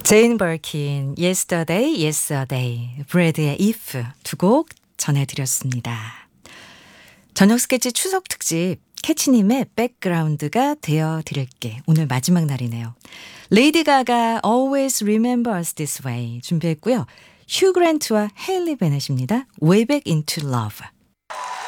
제인 버킨, Yesterday, Yesterday, 브래드의 If 두 곡 전해드렸습니다. 저녁 스케치 추석 특집 캐치님의 백그라운드가 되어드릴게. 오늘 마지막 날이네요. 레이디 가가 Always Remember Us This Way 준비했고요. 휴 그랜트와 헤일리 베넷입니다. Way Back Into Love.